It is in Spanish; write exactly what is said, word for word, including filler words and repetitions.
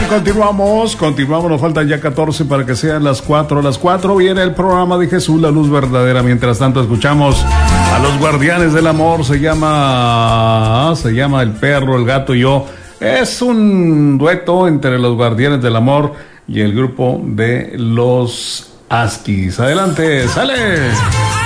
continuamos, continuamos, nos faltan ya catorce para que sean las cuatro. A las cuatro viene el programa de Jesús, la luz verdadera. Mientras tanto escuchamos a los Guardianes del Amor, se llama, se llama El Perro, el Gato y Yo. Es un dueto entre los Guardianes del Amor y el grupo de los Askis. Adelante, sale.